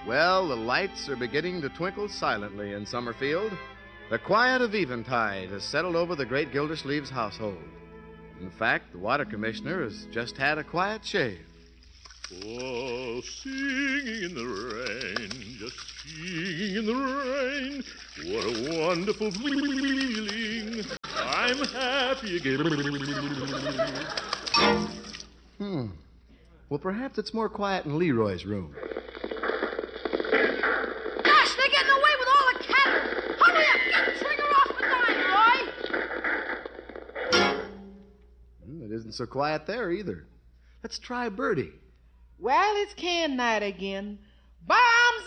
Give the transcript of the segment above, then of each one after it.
Well, the lights are beginning to twinkle silently in Summerfield. The quiet of eventide has settled over the great Gildersleeves household. In fact, the water commissioner has just had a quiet shave. Oh, singing in the rain, just singing in the rain. What a wonderful feeling. I'm happy again. Well, perhaps it's more quiet in Leroy's room. Gosh, they're getting away with all the cattle. Hurry up, get the trigger off the dime, Roy. It isn't so quiet there either. Let's try Bertie. Well, it's can night again. Bombs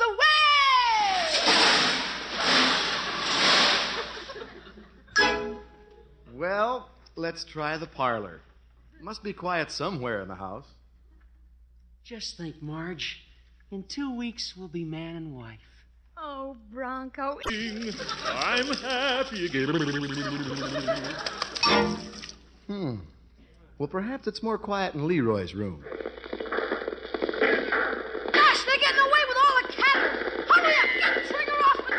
away! Well, let's try the parlor. It must be quiet somewhere in the house. Just think, Marge. In 2 weeks, we'll be man and wife. Oh, Bronco. I'm happy again. Well, perhaps it's more quiet in Leroy's room. Gosh, they're getting away with all the cattle. Hurry up, get the trigger off the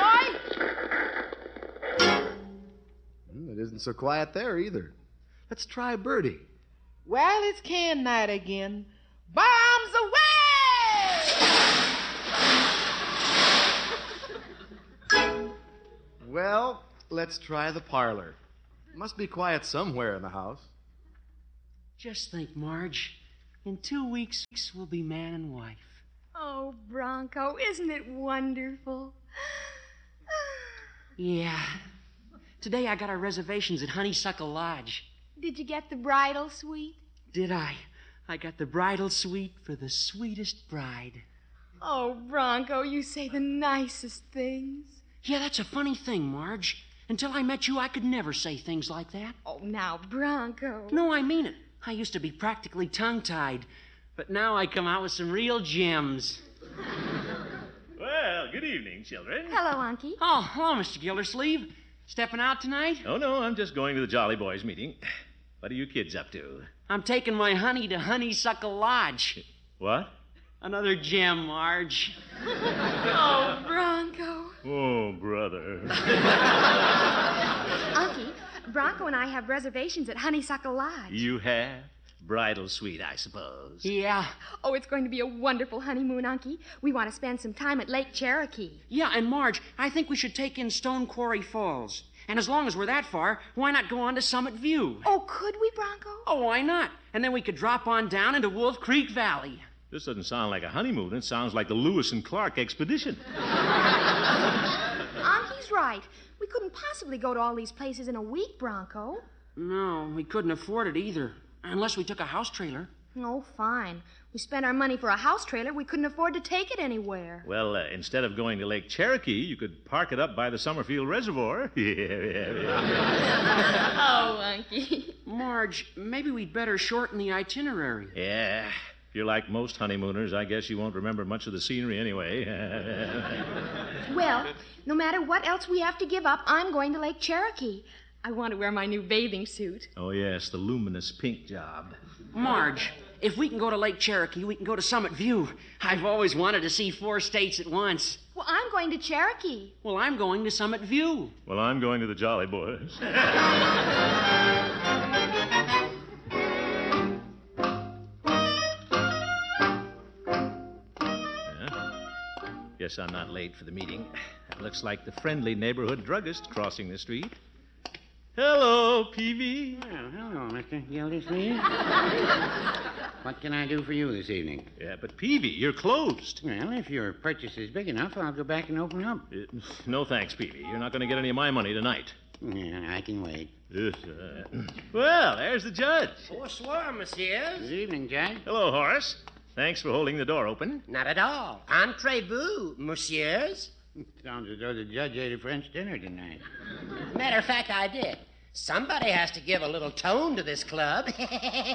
dime, Roy. It isn't so quiet there either. Let's try Bertie. Well, it's can night again. Bombs away! Well, let's try the parlor. It must be quiet somewhere in the house. Just think, Marge. In 2 weeks, we'll be man and wife. Oh, Bronco, isn't it wonderful? Yeah. Today I got our reservations at Honeysuckle Lodge. Did you get the bridal suite? Did I? I got the bridal suite for the sweetest bride. Oh, Bronco, you say the nicest things. Yeah, that's a funny thing, Marge. Until I met you, I could never say things like that. Oh, now, Bronco. No, I mean it. I used to be practically tongue-tied. But now I come out with some real gems. Well, good evening, children. Hello, Unky. Oh, hello, Mr. Gildersleeve. Stepping out tonight? Oh, no, I'm just going to the Jolly Boys meeting. What are you kids up to? I'm taking my honey to Honeysuckle Lodge. What? Another gem, Marge. Oh, Bronco. Oh, brother. Unky, Bronco and I have reservations at Honeysuckle Lodge. You have? Bridal suite, I suppose. Yeah. Oh, it's going to be a wonderful honeymoon, Unky. We want to spend some time at Lake Cherokee. Yeah, and Marge, I think we should take in Stone Quarry Falls. And as long as we're that far, why not go on to Summit View? Oh, could we, Bronco? Oh, why not? And then we could drop on down into Wolf Creek Valley. This doesn't sound like a honeymoon. It sounds like the Lewis and Clark expedition. Unky's right. We couldn't possibly go to all these places in a week, Bronco. No, we couldn't afford it either. Unless we took a house trailer. Oh, fine. We spent our money for a house trailer. We couldn't afford to take it anywhere. Well, instead of going to Lake Cherokee, you could park it up by the Summerfield Reservoir. Oh, Unky. Marge, maybe we'd better shorten the itinerary. Yeah. If you're like most honeymooners, I guess you won't remember much of the scenery anyway. Well, no matter what else we have to give up, I'm going to Lake Cherokee. I want to wear my new bathing suit. Oh, yes, the luminous pink job. Marge, if we can go to Lake Cherokee, we can go to Summit View. I've always wanted to see 4 states at once. Well, I'm going to Cherokee. Well, I'm going to Summit View. Well, I'm going to the Jolly Boys. Guess I'm not late for the meeting. It looks like the friendly neighborhood druggist crossing the street. Hello, Peavy. Well, hello, Mr. Gildersleeve. What can I do for you this evening? Yeah, but Peavy, you're closed. Well, if your purchase is big enough, I'll go back and open up. No thanks, Peavy. You're not going to get any of my money tonight. Yeah, I can wait. Well, there's the judge. Bonsoir, monsieur. Good evening, Judge. Hello, Horace. Thanks for holding the door open. Not at all. Entrez-vous, messieurs. Sounds as though the judge ate a French dinner tonight. Matter of fact, I did. Somebody has to give a little tone to this club. You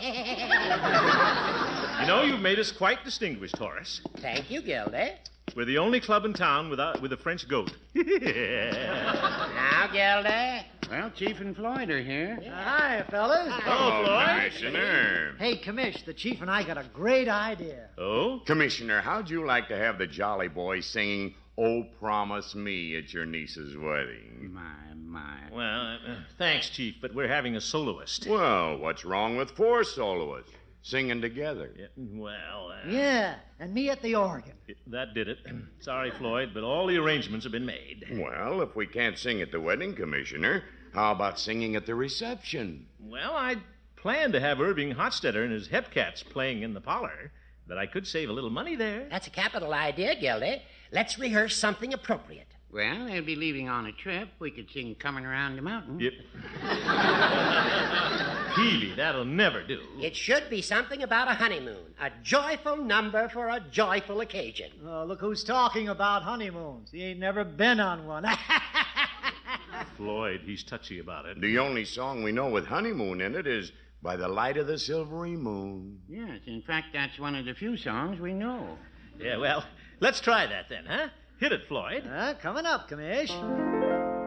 know, you've made us quite distinguished, Horace. Thank you, Gildy. We're the only club in town with a French goat. Now, Gildy, Well, Chief and Floyd are here. Hi, fellas. Hello, Floyd. Commissioner. Hey, Commish, the chief and I got a great idea. Oh? Commissioner, how'd you like to have the Jolly Boys singing Oh, Promise Me at your niece's wedding? My. Well, thanks, Chief, but we're having a soloist. Well, what's wrong with 4 soloists singing together? Yeah, well, Yeah, and me at the organ. that did it. Sorry, Floyd, but all the arrangements have been made. Well, if we can't sing at the wedding, Commissioner, how about singing at the reception? Well, I planned to have Irving Hotstetter and his Hepcats playing in the parlor, but I could save a little money there. That's a capital idea, Gildy. Let's rehearse something appropriate. Well, they'll be leaving on a trip. We could sing Coming Around the Mountain. Yep. Peavy, that'll never do. It should be something about a honeymoon, a joyful number for a joyful occasion. Oh, look who's talking about honeymoons. He ain't never been on one. Floyd, he's touchy about it. The only song we know with honeymoon in it is By the Light of the Silvery Moon. Yes, in fact, that's one of the few songs we know. Yeah, well, let's try that then, huh? Hit it, Floyd. Coming up, Commish.